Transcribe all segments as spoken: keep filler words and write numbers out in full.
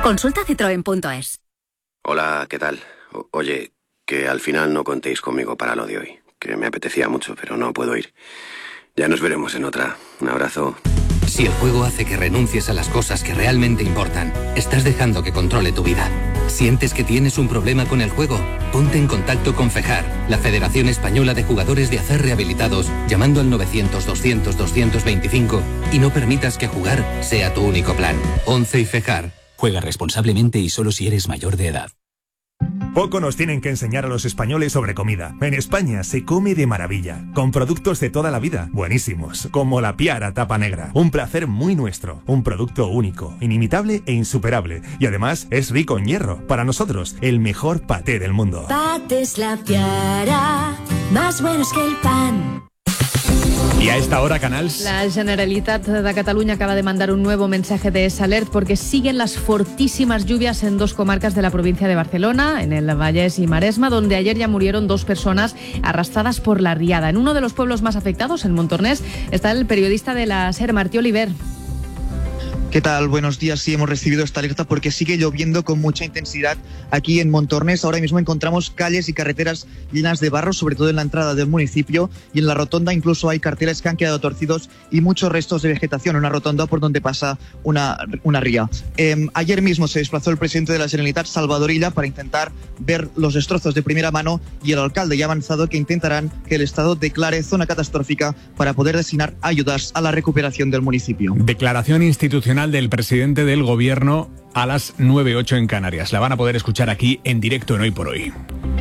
Consulta citroen punto es. Hola, ¿qué tal? O- oye, que al final no contéis conmigo para lo de hoy, que me apetecía mucho, pero no puedo ir. Ya nos veremos en otra. Un abrazo. Si el juego hace que renuncies a las cosas que realmente importan, estás dejando que controle tu vida. ¿Sientes que tienes un problema con el juego? Ponte en contacto con FEJAR, la Federación Española de Jugadores de Azar Rehabilitados, llamando al novecientos, doscientos, doscientos veinticinco y no permitas que jugar sea tu único plan. once y FEJAR. Juega responsablemente y solo si eres mayor de edad. Poco nos tienen que enseñar a los españoles sobre comida. En España se come de maravilla, con productos de toda la vida, buenísimos, como la Piara Tapa Negra. Un placer muy nuestro, un producto único, inimitable e insuperable. Y además es rico en hierro. Para nosotros, el mejor paté del mundo. Patés La Piara, más buenos que el pan. Y a esta hora, Canals. La Generalitat de Cataluña acaba de mandar un nuevo mensaje de alert porque siguen las fortísimas lluvias en dos comarcas de la provincia de Barcelona, en el Vallès y Maresma, donde ayer ya murieron dos personas arrastradas por la riada. En uno de los pueblos más afectados, en Montornès, está el periodista de la SER, Martí Oliver. ¿Qué tal? Buenos días. Sí, hemos recibido esta alerta porque sigue lloviendo con mucha intensidad aquí en Montornès. Ahora mismo encontramos calles y carreteras llenas de barro, sobre todo en la entrada del municipio, y en la rotonda incluso hay carteles que han quedado torcidos y muchos restos de vegetación, una rotonda por donde pasa una, una ría. Eh, ayer mismo se desplazó el presidente de la Generalitat, Salvador Illa, para intentar ver los destrozos de primera mano, y el alcalde ya ha avanzado que intentarán que el Estado declare zona catastrófica para poder destinar ayudas a la recuperación del municipio. Declaración institucional del presidente del gobierno a las nueve ocho en Canarias. La van a poder escuchar aquí en directo en Hoy por Hoy.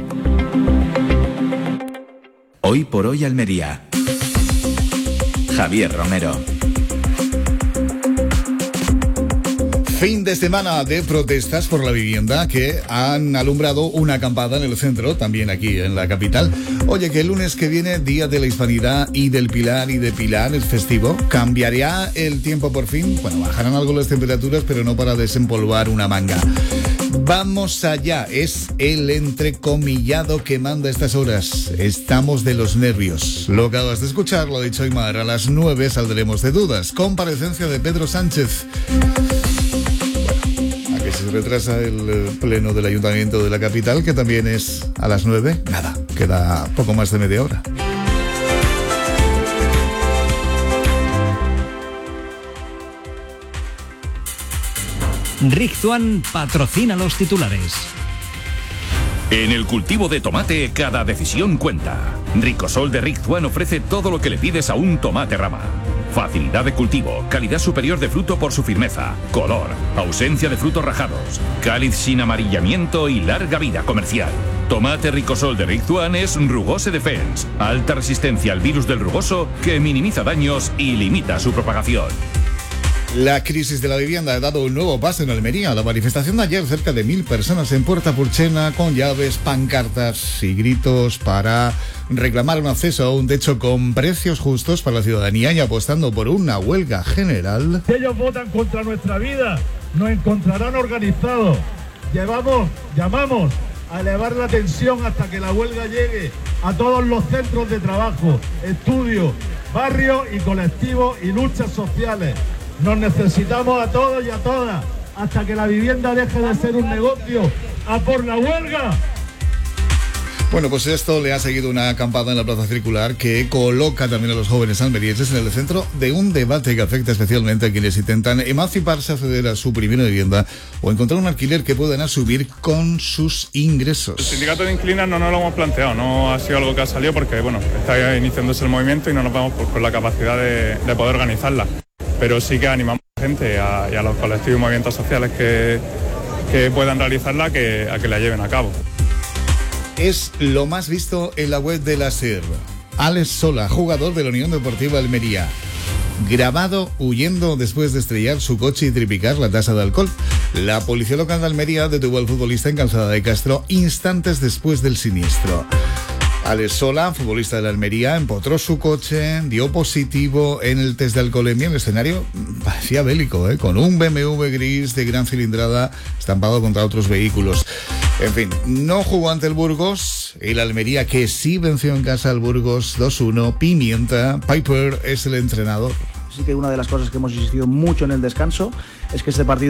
Hoy por Hoy Almería. Javier Romero. Fin de semana de protestas por la vivienda que han alumbrado una acampada en el centro, también aquí en la capital. Oye, que el lunes que viene, Día de la Hispanidad y del Pilar y de Pilar, es festivo. ¿Cambiará el tiempo por fin? Bueno, bajarán algo las temperaturas, pero no para desempolvar una manga. Vamos allá, es el entrecomillado que manda estas horas. Estamos de los nervios. Lo acabas de escuchar, lo ha dicho Aymar. A las nueve saldremos de dudas. Comparecencia de Pedro Sánchez. Que se retrasa el pleno del Ayuntamiento de la capital, que también es a las nueve. Nada, queda poco más de media hora. Rizzuan patrocina los titulares. En el cultivo de tomate, cada decisión cuenta. Ricosol de Rizzuan ofrece todo lo que le pides a un tomate rama. Facilidad de cultivo, calidad superior de fruto por su firmeza, color, ausencia de frutos rajados, cáliz sin amarillamiento y larga vida comercial. Tomate Ricosol de Rizzuan es Rugose Defense, alta resistencia al virus del rugoso que minimiza daños y limita su propagación. La crisis de la vivienda ha dado un nuevo paso en Almería. La manifestación de ayer, cerca de mil personas en Puerta Purchena, con llaves, pancartas y gritos para reclamar un acceso a un techo con precios justos para la ciudadanía y apostando por una huelga general. Si ellos votan contra nuestra vida, nos encontrarán organizados. Llevamos, llamamos a elevar la tensión hasta que la huelga llegue a todos los centros de trabajo, estudios, barrios y colectivos y luchas sociales. Nos necesitamos a todos y a todas hasta que la vivienda deje de ser un negocio. ¡A por la huelga! Bueno, pues esto le ha seguido una acampada en la Plaza Circular que coloca también a los jóvenes almerienses en el centro de un debate que afecta especialmente a quienes intentan emanciparse, acceder a su primera vivienda o encontrar un alquiler que puedan asumir con sus ingresos. El sindicato de inquilinos no nos lo hemos planteado, no ha sido algo que ha salido porque, bueno, está iniciándose el movimiento y no nos vamos por, por la capacidad de, de poder organizarla. Pero sí que animamos a la gente a, y a los colectivos y movimientos sociales que, que puedan realizarla que, a que la lleven a cabo. Es lo más visto en la web de la SER. Alex Sola, jugador de la Unión Deportiva Almería, grabado huyendo después de estrellar su coche y triplicar la tasa de alcohol. La policía local de Almería detuvo al futbolista en Calzada de Castro instantes después del siniestro. Alex Sola, futbolista de la Almería, empotró su coche, dio positivo en el test de alcoholemia. El escenario parecía bélico, ¿eh? Con un B M W gris de gran cilindrada estampado contra otros vehículos. En fin, no jugó ante el Burgos. El Almería, que sí venció en casa al Burgos dos uno. Pimienta, Piper es el entrenador. Sí que una de las cosas que hemos insistido mucho en el descanso es que este partido